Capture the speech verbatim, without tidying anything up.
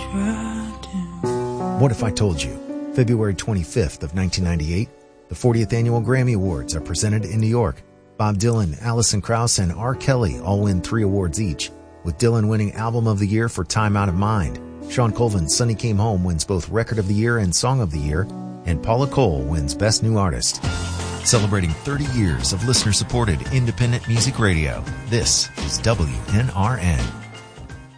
What if I told you? February twenty-fifth of nineteen ninety-eight, the fortieth Annual Grammy Awards are presented in New York. Bob Dylan, Alison Krauss, and R. Kelly all win three awards each, with Dylan winning Album of the Year for Time Out of Mind. Sean Colvin's Sunny Came Home wins both Record of the Year and Song of the Year, and Paula Cole wins Best New Artist. Celebrating thirty years of listener-supported independent music radio, this is W N R N.